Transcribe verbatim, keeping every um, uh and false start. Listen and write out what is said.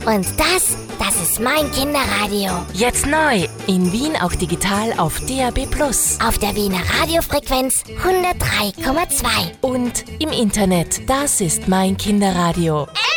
Und das, das ist mein Kinderradio. Jetzt neu, in Wien auch digital auf D A B plus. Auf der Wiener Radiofrequenz hundertdrei Komma zwei. Und im Internet, das ist mein Kinderradio. Äh!